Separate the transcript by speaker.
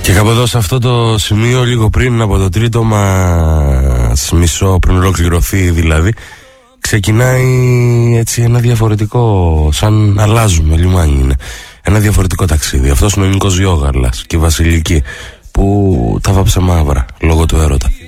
Speaker 1: Και κάπου εδώ σε αυτό το σημείο, λίγο πριν από το τρίτο μας μισό, πριν ολοκληρωθεί δηλαδή, ξεκινάει έτσι ένα διαφορετικό, σαν αλλάζουμε λιμάνι είναι, ένα διαφορετικό ταξίδι. Αυτός είναι ο Νίκος Γιώγαλας και η Βασιλική που τα βάψε μαύρα λόγω του έρωτα.